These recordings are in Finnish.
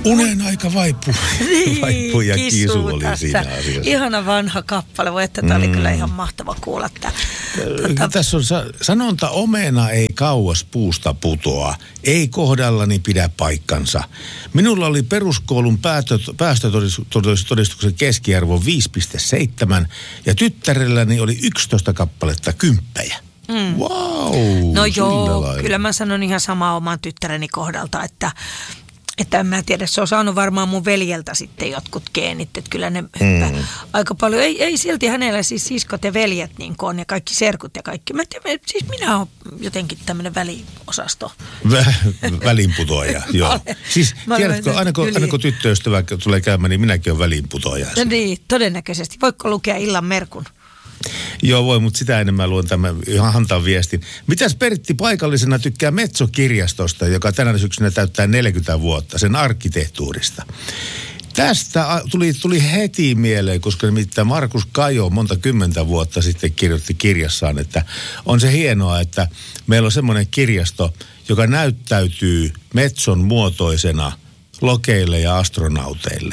Unen aika vaipuu ja kisu oli siinä asiassa. Ihana vanha kappale, voi että tämä oli kyllä ihan mahtava kuulla. Tässä on sanonta, omena ei kauas puusta putoa, ei kohdallani pidä paikkansa. Minulla oli peruskoulun päästötodistuksen keskiarvo 5,7 ja tyttärelläni oli 11 kappaletta kymppejä. Wow, no joo, kyllä mä sanon ihan samaa oman tyttäreni kohdalta, että en mä tiedä, se on saanut varmaan mun veljeltä sitten jotkut geenit, että kyllä ne aika paljon, ei silti hänellä siis siskot ja veljet niin kuin on ja kaikki serkut ja kaikki. Mä tiedän, siis minä olen jotenkin tämmöinen väliosasto. Väliinputoaja, joo. Siis tiedätkö, aina kun tyttöystävä tulee käymään, niin minäkin olen väliinputoaja. No niin, todennäköisesti. Voitko lukea illan merkun? Joo, voi, mutta sitä enemmän luen tämän ihan hantaan viestin. Mitäs Pertti paikallisena tykkää Metso-kirjastosta, joka tänä syksynä täyttää 40 vuotta, sen arkkitehtuurista? Tästä tuli heti mieleen, koska nimittäin Markus Kajo monta kymmentä vuotta sitten kirjoitti kirjassaan, että on se hienoa, että meillä on semmoinen kirjasto, joka näyttäytyy Metson muotoisena lokeille ja astronauteille.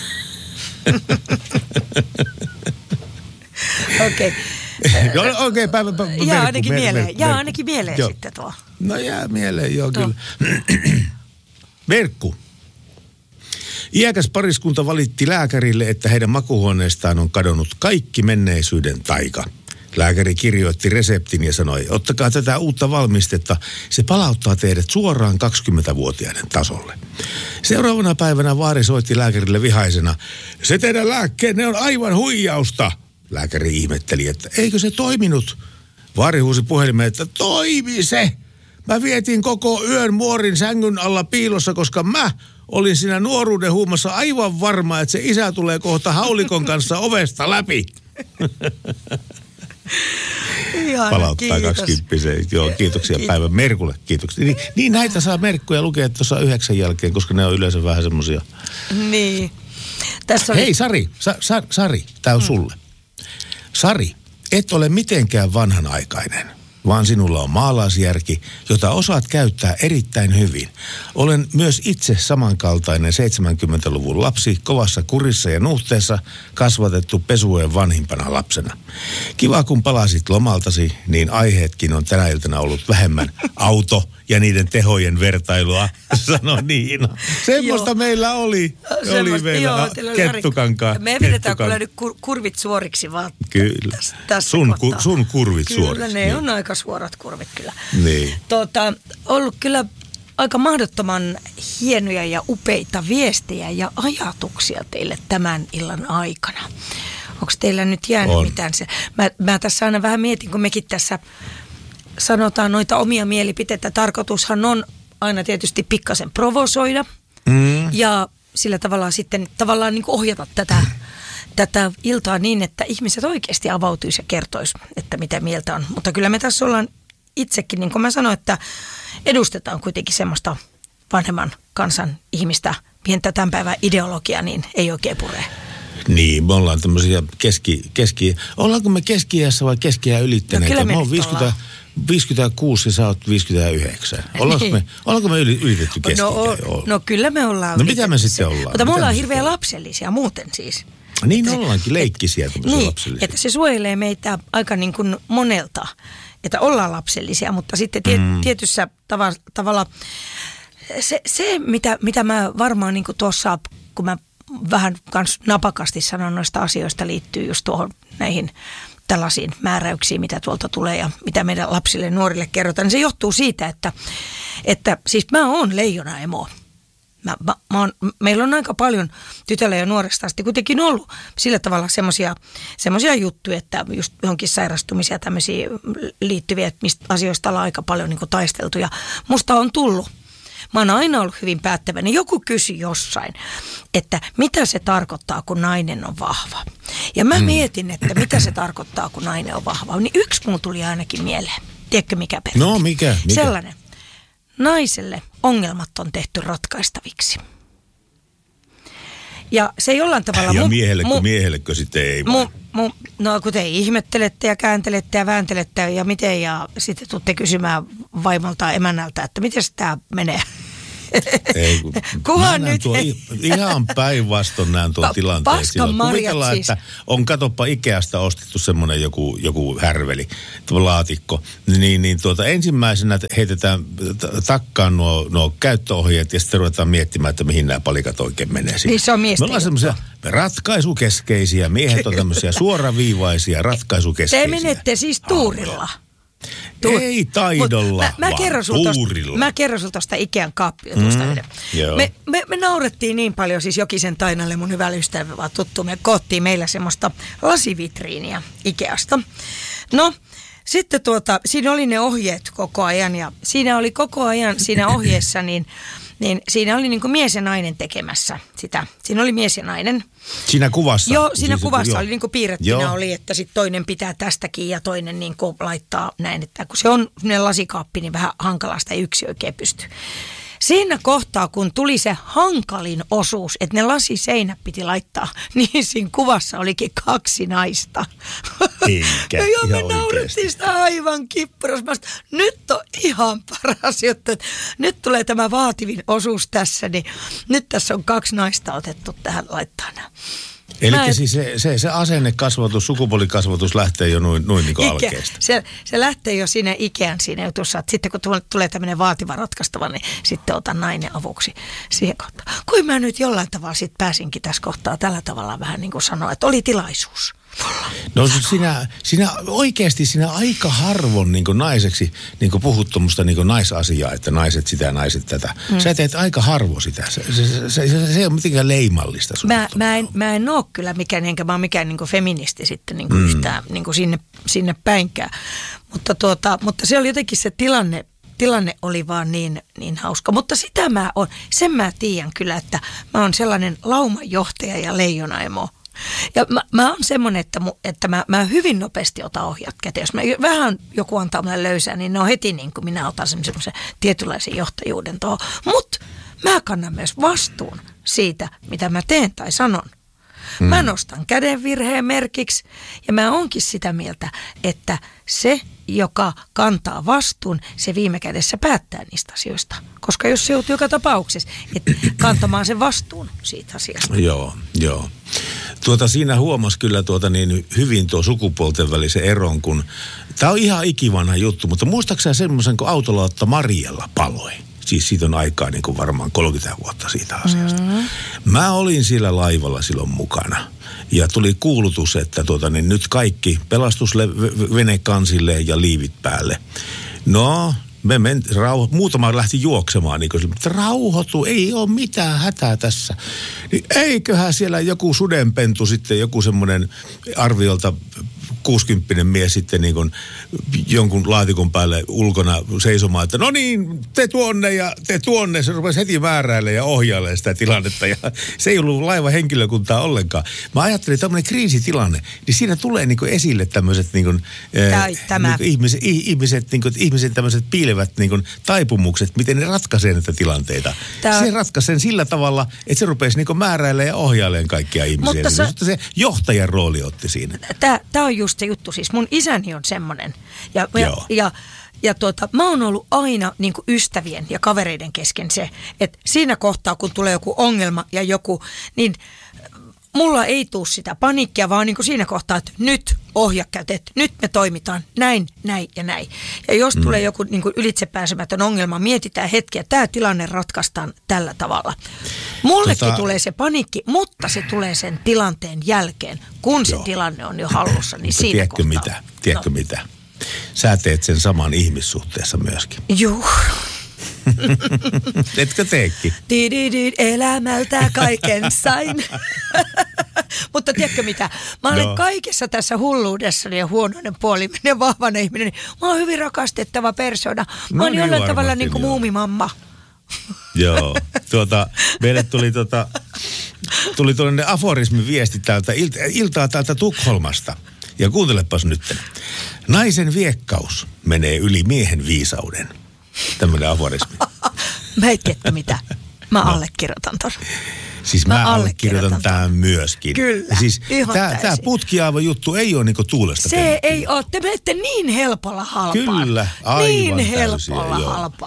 Okei. Okei, jää ainakin mieleen sitten tuo. No jää mieleen, joo kyllä. Verkku. Iäkäs pariskunta valitti lääkärille, että heidän makuuhuoneestaan on kadonnut kaikki menneisyyden taika. Lääkäri kirjoitti reseptin ja sanoi, ottakaa tätä uutta valmistetta, se palauttaa teidät suoraan 20-vuotiaiden tasolle. Seuraavana päivänä vaari soitti lääkärille vihaisena, se teidän lääkkeenne on aivan huijausta. Lääkäri ihmetteli, että eikö se toiminut? Vaari huusi puhelimeen, että toimi se. Mä vietin koko yön muorin sängyn alla piilossa, koska mä olin siinä nuoruuden huumassa aivan varma, että se isä tulee kohta haulikon kanssa ovesta läpi. Ihana, palauttaa 20. Joo, kiitoksia päivän Merkulle. Kiitoksia. Niin näitä saa Merkkuja lukea tuossa 9 jälkeen, koska ne on yleensä vähän semmosia. Niin. Tässä oli... Hei Sari, tää on sulle. Sari, et ole mitenkään vanhanaikainen, vaan sinulla on maalaisjärki, jota osaat käyttää erittäin hyvin. Olen myös itse samankaltainen 70-luvun lapsi, kovassa kurissa ja nuhteessa, kasvatettu pesuen vanhimpana lapsena. Kiva, kun palasit lomaltasi, niin aiheetkin on tänä iltana ollut vähemmän auto ja niiden tehojen vertailua, sano Niina. Semmoista meillä oli. Oli meillä Kettukankaan. Me vedetään kyllä nyt kurvit suoriksi vaan. Kyllä. Sun kurvit suoriksi. Kyllä ne on aika suorat kurvit kyllä. Niin. Ollut kyllä aika mahdottoman hienoja ja upeita viestejä ja ajatuksia teille tämän illan aikana. Onko teillä nyt jäänyt mitään? Mä tässä aina vähän mietin, kun mekin tässä sanotaan noita omia mielipiteitä. Tarkoitushan on aina tietysti pikkasen provosoida ja sillä tavalla sitten tavallaan niin kuin ohjata tätä iltaa niin, että ihmiset oikeasti avautuisi ja kertoisi, että mitä mieltä on. Mutta kyllä me tässä ollaan itsekin, niin kuin mä sanoin, että edustetaan kuitenkin semmoista vanhemman kansan ihmistä, pientä tämän päivän ideologiaa, niin ei oikein puree. Niin, me ollaan tämmöisiä ollaanko me keski-iässä vai keski-iän ylittäneitä? No kyllä me ollaan 56 ja sä oot 59. Ollaanko me ylitetty keski-ikä? No kyllä me ollaan. No mitä me sitten ollaan? Mutta me ollaan hirveän lapsellisia muuten siis. Niin ollaankin leikkisiä niin, lapsellisia. että se suojelee meitä aika niin kuin monelta, että ollaan lapsellisia, mutta sitten tietyssä tavalla se mitä mä varmaan niin kuin tuossa, kun mä vähän kans napakasti sanon noista asioista, liittyy just tuohon näihin tällaisiin määräyksiin, mitä tuolta tulee ja mitä meidän lapsille ja nuorille kerrotaan. Niin se johtuu siitä, että siis mä oon leijonaemo. Meillä on aika paljon tytöllä ja nuoresta asti kuitenkin ollut sillä tavalla semmoisia juttuja, että just johonkin sairastumisia tämmöisiä liittyviä, mistä asioista ollaan aika paljon niin kuin taisteltu ja musta on tullut. Mä oon aina ollut hyvin päättäväinen. Joku kysyi jossain, että mitä se tarkoittaa, kun nainen on vahva. Ja mä mietin, että mitä se tarkoittaa, kun nainen on vahva. Niin yksi mun tuli ainakin mieleen. Tiedätkö mikä Pertti? No mikä? Sellainen. Naiselle ongelmat on tehty ratkaistaviksi. Ja se ei jollain tavalla... Ja miehellekö sitten ei vai? No kun te ihmettelette ja kääntelette ja vääntelette ja miten ja sitten tuutte kysymään vaimolta emännältä, että miten tämä menee. Kuhan nyt ihan päinvastoin näen tuon tilanteen. Paskan marjat siis. Että on, katoppa Ikeasta ostettu semmoinen joku härveli, laatikko. Ensimmäisenä heitetään takkaan nuo käyttöohjeet ja sitten ruvetaan miettimään, että mihin nämä palikat oikein menee. Niin se on miesten. Me ollaan semmoisia ratkaisukeskeisiä, miehet on tämmöisiä suoraviivaisia, ratkaisukeskeisiä. Te menette siis tuurilla. Ei taidolla, vaan tuurilla. Mä kerron sulle tuosta Ikean kaappijutusta. Me naurettiin niin paljon, siis Jokisen Tainalle, mun hyvällä ystävä, vaan tuttu. Me koottiin meillä semmoista lasivitriiniä Ikeasta. No, sitten siinä oli ne ohjeet koko ajan ja siinä oli koko ajan siinä ohjeessa niin siinä oli niin kuin mies ja nainen tekemässä sitä. Siinä oli mies ja nainen. Siinä kuvassa? Joo, siinä kuvassa oli niin kuin piirrettynä oli, että sitten toinen pitää tästäkin ja toinen niin kuin laittaa näin. Että kun se on sellainen lasikaappi, niin vähän hankalasta ei yksi oikein pysty. Siinä kohtaa, kun tuli se hankalin osuus, että ne lasiseinät piti laittaa, niin siinä kuvassa olikin 2 naista. Eikä, ja me naurettiin sitä aivan kippurassa. Nyt on ihan paras juttu, että nyt tulee tämä vaativin osuus tässä, niin nyt tässä on 2 naista otettu tähän laittaa nämä. Eli siis se asennekasvatus, sukupuolikasvatus lähtee jo noin niin kuin alkeesta. Se lähtee jo siinä Ikean siinä jutussa, että sitten kun tulee tämmöinen vaativa ratkaistava, niin sitten otan nainen avuksi siihen kohtaan. Kuin mä nyt jollain tavalla sitten pääsinkin tässä kohtaa tällä tavalla vähän niin kuin sanoa, että oli tilaisuus. No sinä oikeasti sinä aika harvoin niin kuin naiseksi niin kuin puhut tuommoista niin kuin naisasiaa, että naiset sitä ja naiset tätä. Sä teet aika harvoin sitä. Se ei ole mitenkään leimallista. Mä en ole kyllä mikään, enkä mä oon mikään niin kuin feministi sitten niin kuin yhtään niin kuin sinne päinkään. Mutta se oli jotenkin se tilanne oli vaan niin hauska. Mutta sen mä tiedän kyllä, että mä oon sellainen laumajohtaja ja leijonaemo. Ja mä oon semmoinen, että mä hyvin nopeasti otan ohjat käteen. Jos mä vähän joku antaa mulle löysää, niin ne on heti niin kuin minä otan semmoisen tietynlaisen johtajuuden tuohon. Mutta mä kannan myös vastuun siitä, mitä mä teen tai sanon. Mä nostan käden virheen merkiksi ja mä oonkin sitä mieltä, että se, joka kantaa vastuun, se viime kädessä päättää niistä asioista. Koska jos se joutuu joka tapauksessa kantamaan sen vastuun siitä asiasta. Joo. Siinä huomasi kyllä niin hyvin tuo sukupuolten välisen eron, kun tämä on ihan ikivanha juttu, mutta muistaakseni semmoisen, kun Autolauta Mariella paloi? Siis siitä on aikaa niin kuin varmaan 30 vuotta siitä asiasta. Mä olin siellä laivalla silloin mukana ja tuli kuulutus, että nyt kaikki pelastusvene kansilleen ja liivit päälle. No, muutama lähti juoksemaan, niin kuin, että rauhoitu, ei ole mitään hätää tässä. Niin eiköhän siellä joku sudenpentu sitten, joku semmoinen arviolta 60 mies sitten niin kuin jonkun laatikon päälle ulkona seisomaan, että no niin, te tuonne. Se rupesi heti määräille ja ohjailemaan sitä tilannetta ja se ei ollut laivan henkilökuntaa ollenkaan. Mä ajattelin, että tämmöinen kriisitilanne, niin siinä tulee niin kuin esille tämmöiset niin kuin, ihmisen tämmöiset piilevät niin kuin taipumukset, miten ne ratkaisee näitä tilanteita. Se ratkaisee sillä tavalla, että se rupesi niin kuin määräilemään ja ohjailemaan kaikkia ihmisiä. Mutta se johtajan rooli otti siinä. Tämä on just se juttu. Siis mun isäni on semmoinen. Ja mä oon ollut aina niin kuin ystävien ja kavereiden kesken se, että siinä kohtaa, kun tulee joku ongelma ja joku, niin mulla ei tule sitä paniikkia, vaan niin kuin siinä kohtaa, että nyt ohjakäytet, nyt me toimitaan näin ja näin. Ja jos tulee joku niin kuin ylitsepääsemätön ongelma, mietitään hetki, että tämä tilanne ratkaistaan tällä tavalla. Mullekin tulee se paniikki, mutta se tulee sen tilanteen jälkeen, kun se tilanne on jo hallussa, niin siinä kohtaa. Tiedätkö mitä? Sä teet sen saman ihmissuhteessa myöskin. Juu. Etkö teekki? Elämältä kaiken sain. Mutta tiedätkö mitä? Mä olen kaikessa tässä hulluudessani ja huonoinen puoli, minä vahvana ihminen. Niin mä oon hyvin rakastettava persona. Mä oon jollain tavalla niin kuin muumimamma. Joo. Meille tuli tuollainen aforismiviesti täältä iltaa täältä Tukholmasta. Ja kuuntelepas nyt. Naisen viekkaus menee yli miehen viisauden. Tämmöinen aforismi. Mä et tiedä mitä. Mä allekirjoitan ton. Siis mä allekirjoitan tämän myöskin. Kyllä, siis tämä putkiaiva juttu ei ole niinku tuulesta. Se ei ole. Te menette niin helpolla halpaan. Kyllä, aivan niin täysin, helpolla halpaan.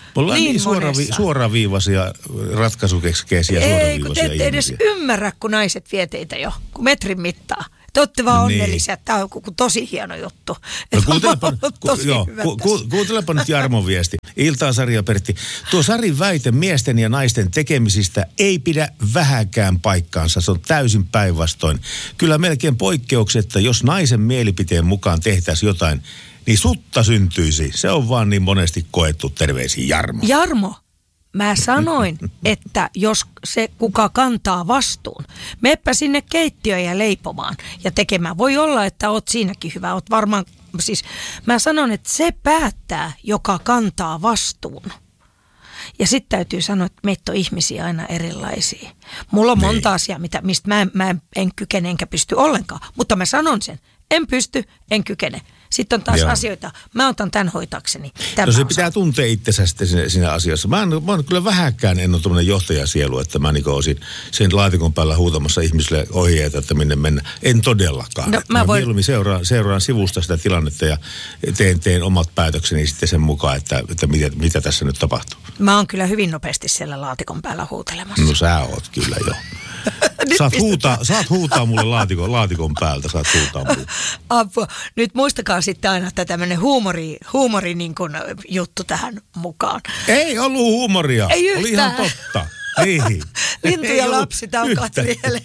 Me ollaan niin suoraviivaisia ratkaisukeskeisiä suoraviivaisia Ei, kun te ette edes ymmärrä, kun naiset vie teitä jo, kun metrin mittaa. Te olette vaan onnellisia, että tämä on tosi hieno juttu. No, kuuntelepa nyt Jarmon viesti. Iltaa Sari ja Pertti. Tuo Sarin väite miesten ja naisten tekemisistä ei pidä vähäkään paikkaansa. Se on täysin päinvastoin. Kyllä melkein poikkeuksetta, jos naisen mielipiteen mukaan tehtäisiin jotain, niin sutta syntyisi. Se on vaan niin monesti koettu. Terveisiin Jarmo. Jarmo. Mä sanoin, että jos se kuka kantaa vastuun, meppä sinne keittiöön ja leipomaan ja tekemään. Voi olla, että oot siinäkin hyvä, oot varmaan, siis mä sanon, että se päättää, joka kantaa vastuun. Ja sitten täytyy sanoa, että meitä on ihmisiä aina erilaisia. Mulla on monta asiaa, mistä mä en kykene enkä pysty ollenkaan, mutta mä sanon sen, en pysty, en kykene. Sitten on taas asioita, mä otan tämän hoitakseni. No se pitää tuntea itsensä sitten siinä asiassa. Mä oon kyllä vähäkään, en ole tämmöinen johtajasielu, että mä niin olisin sen laatikon päällä huutamassa ihmisille ohjeita, että minne mennä. En todellakaan. No, mä mieluummin seuraan sivusta sitä tilannetta ja teen omat päätökseni sitten sen mukaan, että mitä tässä nyt tapahtuu. Mä oon kyllä hyvin nopeasti siellä laatikon päällä huutelemassa. No sä oot kyllä jo. Saat huutaa mulle laatikon päältä, saat huutaa mulle. Apua. Nyt muistakaa sitten aina, että tämmöinen huumori niin kuin juttu tähän mukaan. Ei ollut huumoria. Ei yhtään. Oli ihan totta. Niin. Lintu ja lapsi, tämä on Katrielle.